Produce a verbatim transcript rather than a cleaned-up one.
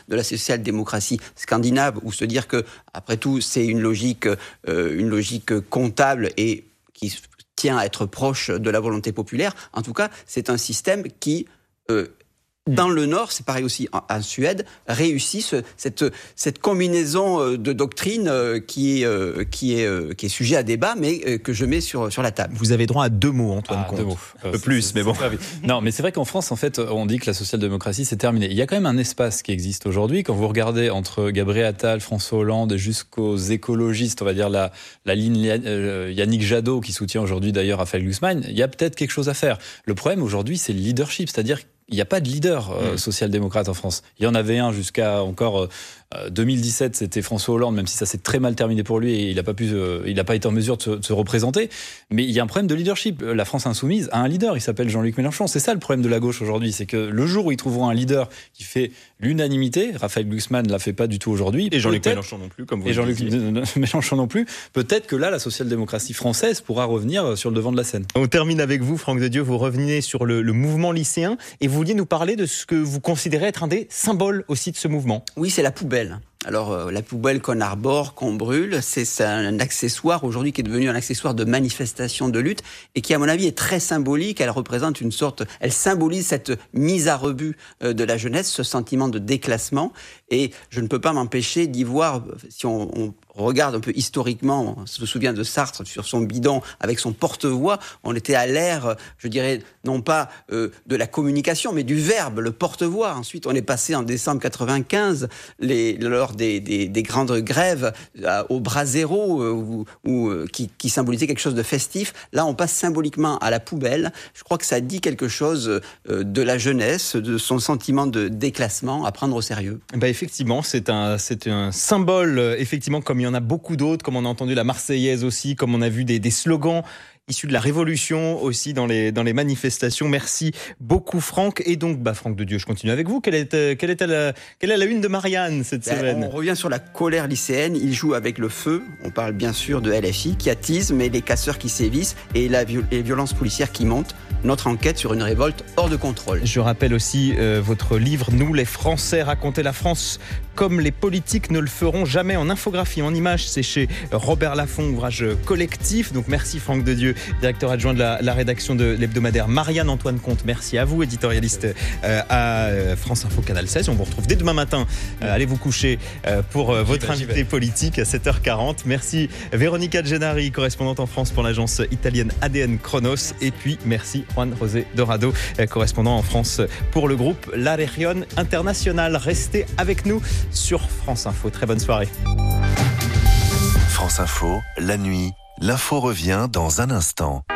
de la social-démocratie scandinave, ou se dire que, après tout, c'est une logique, euh, une logique comptable et qui tient à être proche de la volonté populaire. En tout cas, c'est un système qui... Euh, Dans le Nord, c'est pareil aussi en, en Suède, réussit ce, cette, cette combinaison de doctrines qui est, qui est, qui est sujet à débat, mais que je mets sur, sur la table. Vous avez droit à deux mots, Antoine ah, Comte. Deux mots. Un peu plus, c'est, mais bon. Non, mais c'est vrai qu'en France, en fait, on dit que la social-démocratie, c'est terminé. Il y a quand même un espace qui existe aujourd'hui. Quand vous regardez entre Gabriel Attal, François Hollande, jusqu'aux écologistes, on va dire la, la ligne Yannick Jadot, qui soutient aujourd'hui d'ailleurs Raphaël Glucksmann, il y a peut-être quelque chose à faire. Le problème aujourd'hui, c'est le leadership, c'est-à-dire il n'y a pas de leader euh, social-démocrate en France. Il y en avait un jusqu'à encore euh, deux mille dix-sept, c'était François Hollande, même si ça s'est très mal terminé pour lui et il n'a pas pu, euh, il n'a pas été en mesure de se, de se représenter. Mais il y a un problème de leadership. La France insoumise a un leader, il s'appelle Jean-Luc Mélenchon. C'est ça le problème de la gauche aujourd'hui, c'est que le jour où ils trouveront un leader qui fait l'unanimité, Raphaël Glucksmann ne la fait pas du tout aujourd'hui. Et Jean-Luc Mélenchon non plus, comme vous et le Jean-Luc disiez. Mélenchon non plus. Peut-être que là, la social-démocratie française pourra revenir sur le devant de la scène. On termine avec vous, Franck de Dieu. Vous revenez sur le, le mouvement lycéen et vous vouliez nous parler de ce que vous considérez être un des symboles aussi de ce mouvement. Oui, c'est la poubelle. Alors, euh, la poubelle qu'on arbore, qu'on brûle, c'est, c'est un accessoire aujourd'hui qui est devenu un accessoire de manifestation de lutte et qui, à mon avis, est très symbolique. Elle représente une sorte, elle symbolise cette mise à rebut euh, de la jeunesse, ce sentiment de déclassement. Et je ne peux pas m'empêcher d'y voir, si on, on regarde un peu historiquement, on se souvient de Sartre sur son bidon avec son porte-voix, on était à l'ère, je dirais, non pas euh, de la communication, mais du verbe, le porte-voix. Ensuite, on est passé en décembre quatre-vingt-quinze, les, lors des, des, des grandes grèves, euh, au brasero, euh, ou, ou, euh, qui, qui symbolisaient quelque chose de festif. Là, on passe symboliquement à la poubelle. Je crois que ça dit quelque chose euh, de la jeunesse, de son sentiment de déclassement à prendre au sérieux. Bah effectivement, c'est un, c'est un symbole, effectivement, comme il y en a beaucoup d'autres, comme on a entendu la Marseillaise aussi, comme on a vu des, des slogans issus de la Révolution aussi dans les, dans les manifestations. Merci beaucoup, Franck. Et donc, bah, Franck de Dieu, je continue avec vous. Quelle est, euh, quelle est, la, quelle est la une de Marianne cette ben, semaine ? On revient sur la colère lycéenne. Il joue avec le feu. On parle bien sûr de L F I qui attise, mais les casseurs qui sévissent et la viol- les violences policières qui montent. Notre enquête sur une révolte hors de contrôle. Je rappelle aussi euh, votre livre « Nous les Français, raconter la France comme les politiques ne le feront jamais » en infographie, en images. C'est chez Robert Laffont, ouvrage collectif. Donc merci Franck de Dieu, directeur adjoint de la, la rédaction de l'hebdomadaire. Marianne Antoine Comte, merci à vous, éditorialiste euh, à France Info Canal seize. On vous retrouve dès demain matin. Euh, allez vous coucher euh, pour euh, votre j'y vais, invité j'y vais. politique à sept heures quarante. Merci Véronica Gennari, correspondante en France pour l'agence italienne A D N Chronos. Et puis merci Juan José Dorado, correspondant en France pour le groupe La Région Internationale. Restez avec nous sur France Info. Très bonne soirée. France Info, la nuit, l'info revient dans un instant.